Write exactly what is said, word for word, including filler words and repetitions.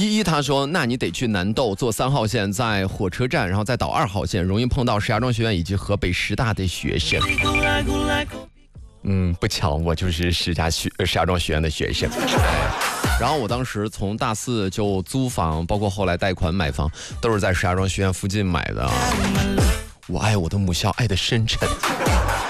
依依他说，那你得去南豆坐三号线，在火车站，然后再倒二号线，容易碰到石家庄学院以及河北师大的学生。嗯，不巧，我就是石家学石家庄学院的学生。然后我当时从大四就租房，包括后来贷款买房，都是在石家庄学院附近买的。我爱我的母校，爱的深沉。